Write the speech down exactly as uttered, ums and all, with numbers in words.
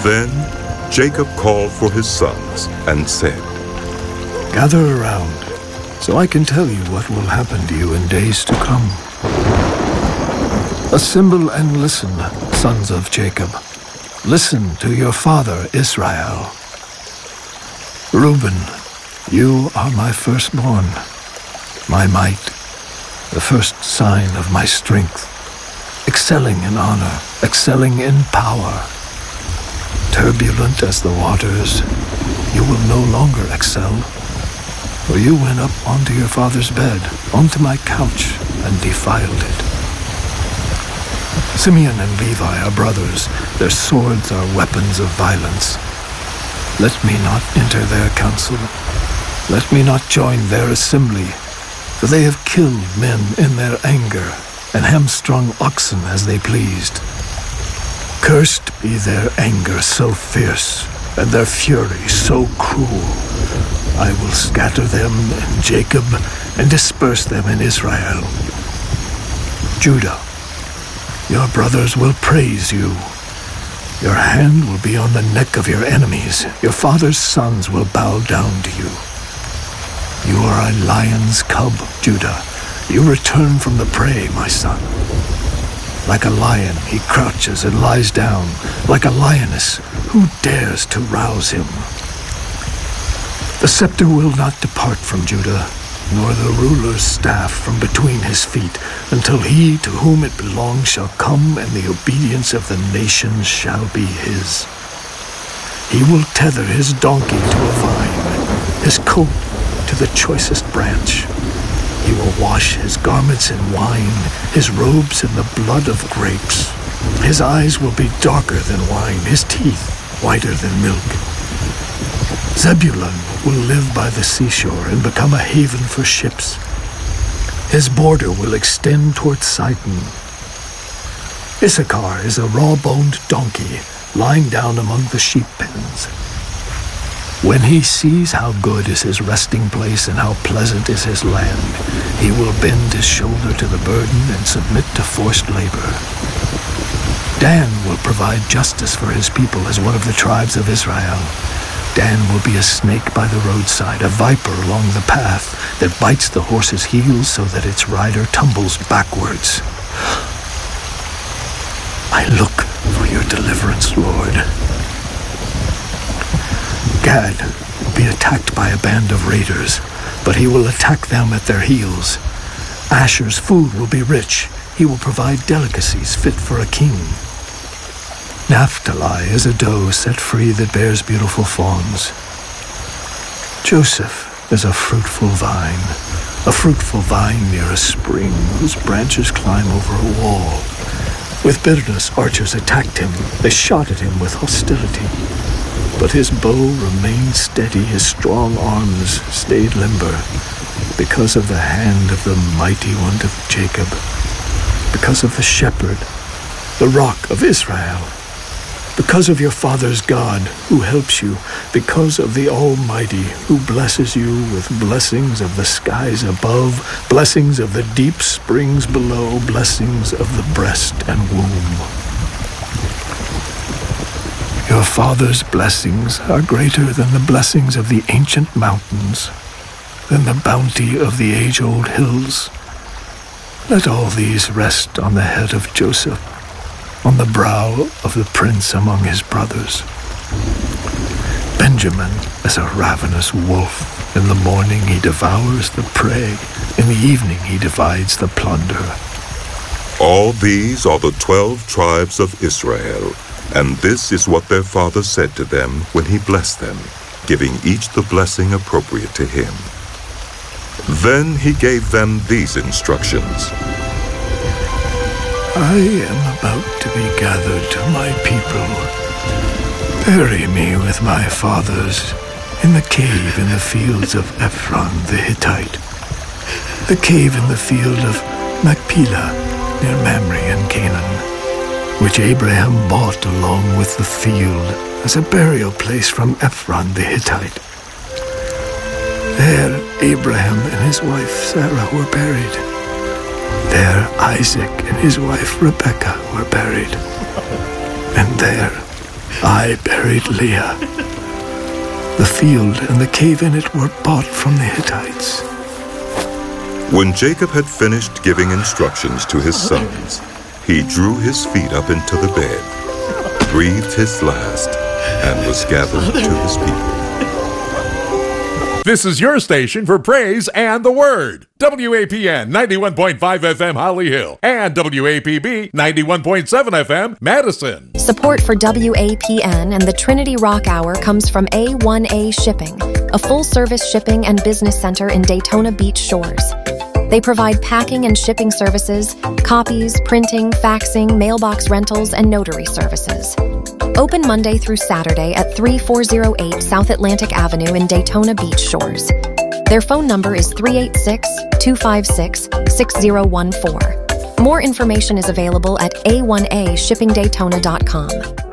Then Jacob called for his sons and said, "Gather around, so I can tell you what will happen to you in days to come. Assemble and listen, sons of Jacob. Listen to your father Israel. Reuben, you are my firstborn, my might, the first sign of my strength, excelling in honor, excelling in power. Turbulent as the waters, you will no longer excel, for you went up onto your father's bed, onto my couch, and defiled it. Simeon and Levi are brothers. Their swords are weapons of violence. Let me not enter their council. Let me not join their assembly, for they have killed men in their anger and hamstrung oxen as they pleased. Cursed be their anger so fierce and their fury so cruel. I will scatter them in Jacob and disperse them in Israel. Judah, your brothers will praise you. Your hand will be on the neck of your enemies. Your father's sons will bow down to you. You are a lion's cub, Judah. You return from the prey, my son. Like a lion, he crouches and lies down. Like a lioness, who dares to rouse him? The scepter will not depart from Judah, nor the ruler's staff from between his feet, until he to whom it belongs shall come, and the obedience of the nations shall be his. He will tether his donkey to a vine, his coat to the choicest branch. He will wash his garments in wine, his robes in the blood of grapes. His eyes will be darker than wine, his teeth whiter than milk. Zebulun will live by the seashore and become a haven for ships. His border will extend towards Sidon. Issachar is a raw-boned donkey lying down among the sheep pens. When he sees how good is his resting place and how pleasant is his land, he will bend his shoulder to the burden and submit to forced labor. Dan will provide justice for his people as one of the tribes of Israel. Dan will be a snake by the roadside, a viper along the path that bites the horse's heels so that its rider tumbles backwards. I look for your deliverance, Lord. Gad will be attacked by a band of raiders, but he will attack them at their heels. Asher's food will be rich. He will provide delicacies fit for a king. Naphtali is a doe set free that bears beautiful fawns. Joseph is a fruitful vine, a fruitful vine near a spring whose branches climb over a wall. With bitterness, archers attacked him. They shot at him with hostility. But his bow remained steady, his strong arms stayed limber, because of the hand of the mighty one of Jacob, because of the shepherd, the rock of Israel, because of your father's God who helps you, because of the Almighty who blesses you with blessings of the skies above, blessings of the deep springs below, blessings of the breast and womb. Your father's blessings are greater than the blessings of the ancient mountains, than the bounty of the age-old hills. Let all these rest on the head of Joseph, on the brow of the prince among his brothers. Benjamin is a ravenous wolf. In the morning he devours the prey. In the evening he divides the plunder. All these are the twelve tribes of Israel, and this is what their father said to them when he blessed them, giving each the blessing appropriate to him. Then he gave them these instructions. I am about to be gathered to my people. Bury me with my fathers in the cave in the fields of Ephron the Hittite, the cave in the field of Machpelah near Mamre in Canaan, which Abraham bought along with the field as a burial place from Ephron the Hittite. There Abraham and his wife Sarah were buried. There Isaac and his wife Rebekah were buried. And there I buried Leah. The field and the cave in it were bought from the Hittites. When Jacob had finished giving instructions to his sons, he drew his feet up into the bed, breathed his last, and was gathered to his people. This is your station for praise and the word. W A P N ninety-one point five F M Holly Hill and W A P B ninety-one point seven F M Madison. Support for W A P N and the Trinity Rock Hour comes from A one A Shipping, a full-service shipping and business center in Daytona Beach Shores. They provide packing and shipping services, copies, printing, faxing, mailbox rentals, and notary services. Open Monday through Saturday at thirty-four oh eight South Atlantic Avenue in Daytona Beach Shores. Their phone number is three eight six, two five six, six zero one four. More information is available at A one A shipping daytona dot com.